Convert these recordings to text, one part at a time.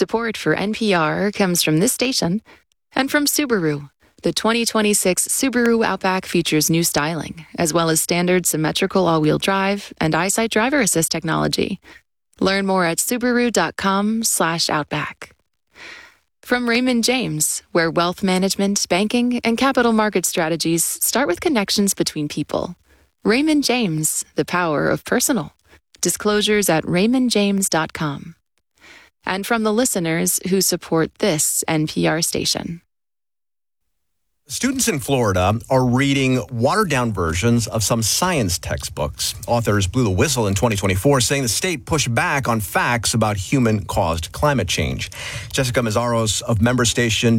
Support for NPR comes from this station and from Subaru. The 2026 Subaru Outback features new styling, as well as standard symmetrical all-wheel drive and EyeSight driver assist technology. Learn more at Subaru.com/Outback. From Raymond James, where wealth management, banking, and capital market strategies start with connections between people. Raymond James, the power of personal. Disclosures at raymondjames.com. And from the listeners who support this NPR station. Students in Florida are reading watered-down versions of some science textbooks. Authors blew the whistle in 2024, saying the state pushed back on facts about human-caused climate change. Jessica Mazzaros of member station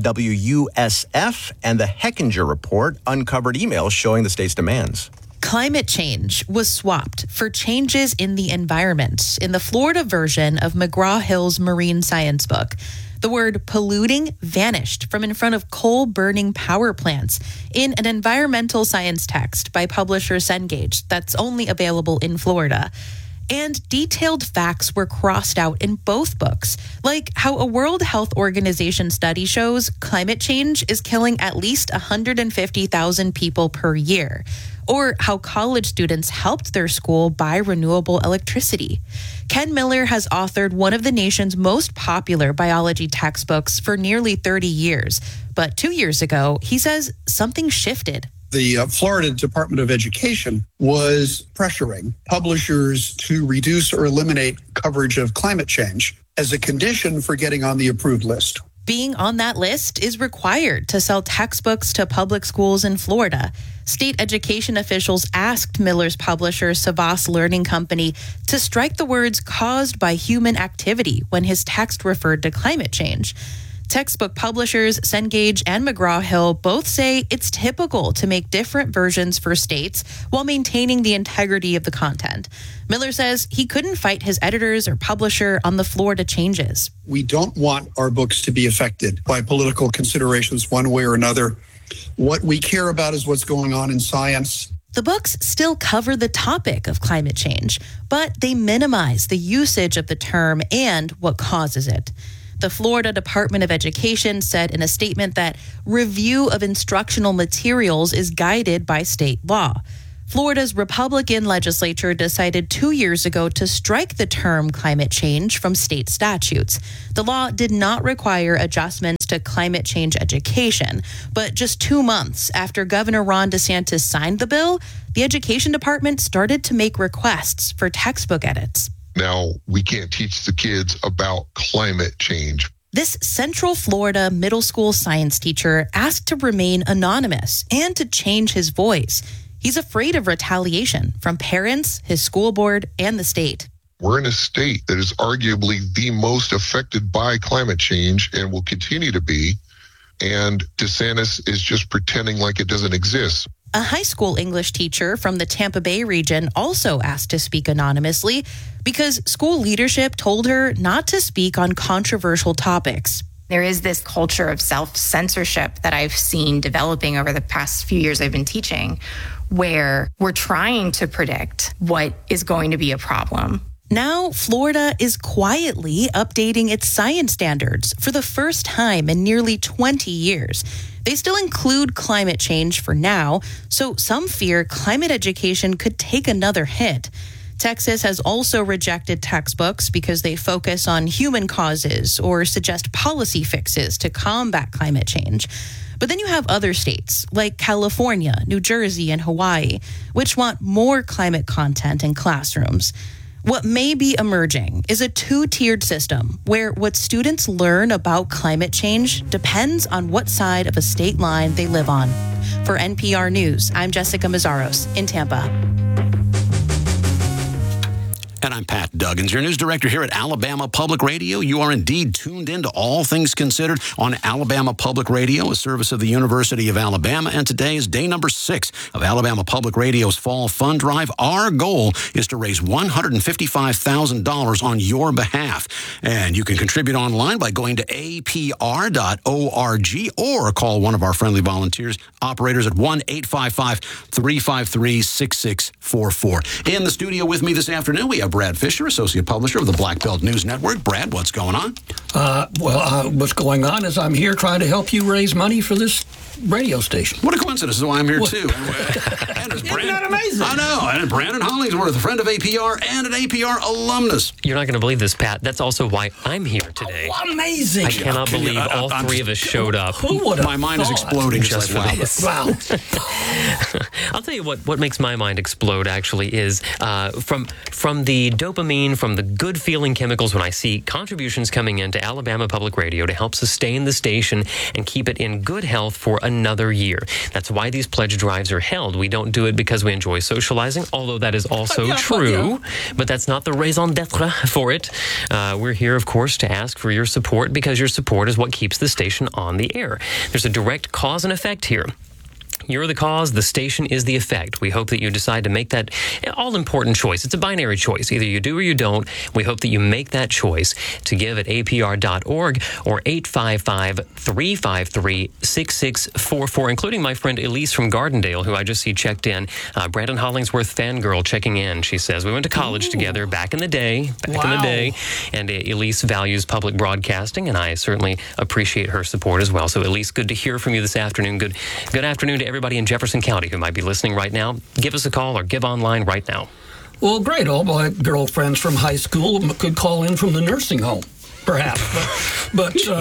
WUSF and the Hechinger Report uncovered emails showing the state's demands. Climate change was swapped for changes in the environment in the Florida version of McGraw-Hill's marine science book. The word polluting vanished from in front of coal-burning power plants in an environmental science text by publisher Cengage that's only available in Florida. And detailed facts were crossed out in both books, like how a World Health Organization study shows climate change is killing at least 150,000 people per year, or how college students helped their school buy renewable electricity. Ken Miller has authored one of the nation's most popular biology textbooks for nearly 30 years. But 2 years ago, he says something shifted. The Florida Department of Education was pressuring publishers to reduce or eliminate coverage of climate change as a condition for getting on the approved list. Being on that list is required to sell textbooks to public schools in Florida. State education officials asked Miller's publisher, Savas Learning Company, to strike the words caused by human activity when his text referred to climate change. Textbook publishers Cengage and McGraw-Hill both say it's typical to make different versions for states while maintaining the integrity of the content. Miller says he couldn't fight his editors or publisher on the Florida changes. We don't want our books to be affected by political considerations one way or another. What we care about is what's going on in science. The books still cover the topic of climate change, but they minimize the usage of the term and what causes it. The Florida Department of Education said in a statement that review of instructional materials is guided by state law. Florida's Republican legislature decided 2 years ago to strike the term climate change from state statutes. The law did not require adjustments to climate change education, but just 2 months after Governor Ron DeSantis signed the bill, the Education Department started to make requests for textbook edits. Now, we can't teach the kids about climate change. This Central Florida middle school science teacher asked to remain anonymous and to change his voice. He's afraid of retaliation from parents, his school board, and the state. We're in a state that is arguably the most affected by climate change and will continue to be. And DeSantis is just pretending like it doesn't exist. A high school English teacher from the Tampa Bay region also asked to speak anonymously because school leadership told her not to speak on controversial topics. There is this culture of self-censorship that I've seen developing over the past few years I've been teaching, where we're trying to predict what is going to be a problem. Now, Florida is quietly updating its science standards for the first time in nearly 20 years. They still include climate change for now, so some fear climate education could take another hit. Texas has also rejected textbooks because they focus on human causes or suggest policy fixes to combat climate change. But then you have other states like California, New Jersey, and Hawaii, which want more climate content in classrooms. What may be emerging is a two-tiered system where what students learn about climate change depends on what side of a state line they live on. For NPR News, I'm Jessica Mazzaros in Tampa. And I'm Pat Duggins, your news director here at Alabama Public Radio. You are indeed tuned in to All Things Considered on Alabama Public Radio, a service of the University of Alabama. And today is day number 6 of Alabama Public Radio's Fall Fund Drive. Our goal is to raise $155,000 on your behalf. And you can contribute online by going to apr.org or call one of our friendly volunteers, operators at 1-855-353-6644. In the studio with me this afternoon, we have Brad Fisher, associate publisher of the Black Belt News Network. Brad, what's going on? What's going on is I'm here trying to help you raise money for this radio station. What a coincidence. That's why I'm here, too. Isn't that amazing? I know. And Brandon Hollingsworth, a friend of APR and an APR alumnus. You're not going to believe this, Pat. That's also why I'm here today. Oh, amazing. I cannot believe all three of us showed up. Who would have My mind is exploding just for this. Wow. I'll tell you what makes my mind explode, actually, is from the dopamine, from the good feeling chemicals when I see contributions coming into Alabama Public Radio to help sustain the station and keep it in good health for another year. That's why these pledge drives are held. We don't do it because we enjoy socializing, although that is also true, but that's not the raison d'etre for it. We're here, of course, to ask for your support because your support is what keeps the station on the air. There's a direct cause and effect here. You're the cause, the station is the effect. We hope that you decide to make that all-important choice. It's a binary choice. Either you do or you don't. We hope that you make that choice to give at apr.org or 855-353-6644, including my friend Elise from Gardendale, who I just see checked in. Brandon Hollingsworth fangirl checking in. She says, we went to college together back in the day, and Elise values public broadcasting, and I certainly appreciate her support as well. So Elise, good to hear from you this afternoon. Good afternoon to everybody in Jefferson County who might be listening right now. Give us a call or give online right now. Well, great. All my girlfriends from high school could call in from the nursing home, perhaps. But you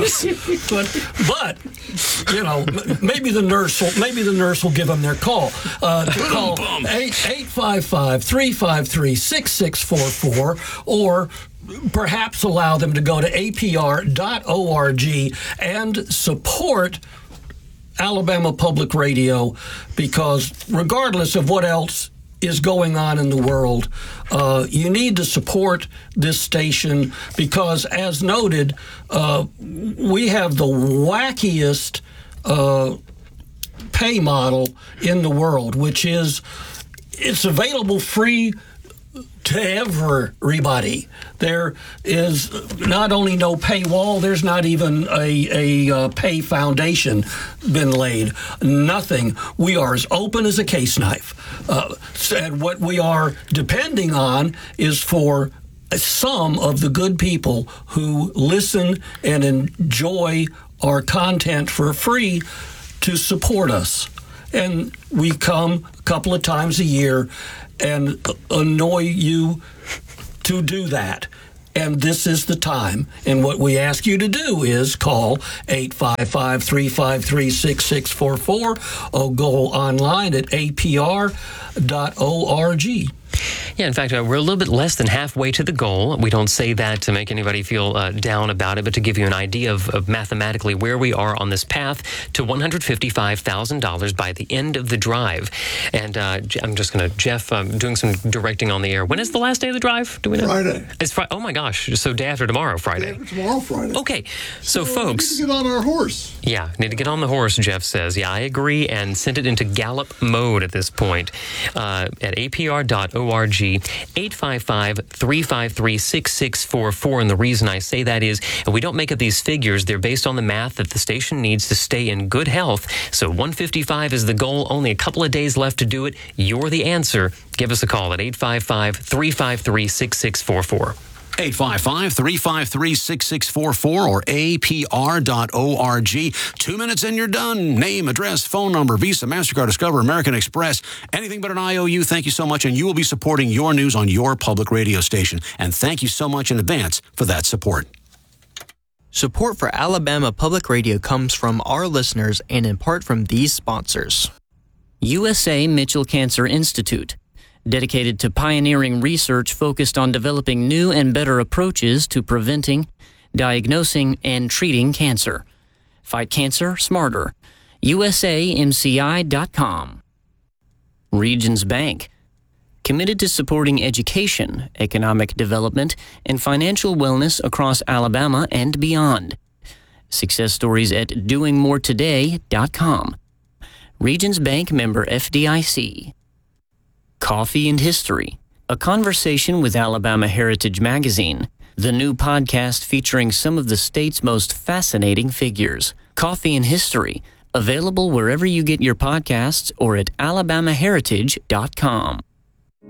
know, maybe the nurse will give them their call. To call 855-353-6644 or perhaps allow them to go to apr.org and support Alabama Public Radio, because regardless of what else is going on in the world, you need to support this station because, as noted, we have the wackiest pay model in the world, which is it's available free to everybody. There is not only no paywall, there's not even a pay foundation been laid. Nothing. We are as open as a case knife. And what we are depending on is for some of the good people who listen and enjoy our content for free to support us. And we come a couple of times a year and annoy you to do that. And this is the time. And what we ask you to do is call 855-353-6644 or go online at apr.org. Yeah, in fact, we're a little bit less than halfway to the goal. We don't say that to make anybody feel down about it, but to give you an idea of mathematically where we are on this path to $155,000 by the end of the drive. And I'm just going to, Jeff, doing some directing on the air. When is the last day of the drive? Do we know? Friday. It's Friday. Oh, my gosh. So day after tomorrow, Friday. Day after tomorrow, Friday. Okay. So folks. We need to get on our horse. Yeah, need to get on the horse, Jeff says. Yeah, I agree, and send it into gallop mode at this point. At apr.org, 855-353-6644. And the reason I say that is we don't make up these figures. They're based on the math that the station needs to stay in good health. So 155 is the goal. Only a couple of days left to do it. You're the answer. Give us a call at 855-353-6644. 855-353-6644 or apr.org. 2 minutes and you're done. Name, address, phone number, Visa, MasterCard, Discover, American Express, anything but an IOU. Thank you so much, and you will be supporting your news on your public radio station. And thank you so much in advance for that support. Support for Alabama Public Radio comes from our listeners and in part from these sponsors. USA Mitchell Cancer Institute, dedicated to pioneering research focused on developing new and better approaches to preventing, diagnosing, and treating cancer. Fight cancer smarter. USAMCI.com. Regions Bank, committed to supporting education, economic development, and financial wellness across Alabama and beyond. Success stories at doingmoretoday.com. Regions Bank member FDIC. Coffee and History, a conversation with Alabama Heritage Magazine, the new podcast featuring some of the state's most fascinating figures. Coffee and History, available wherever you get your podcasts or at alabamaheritage.com.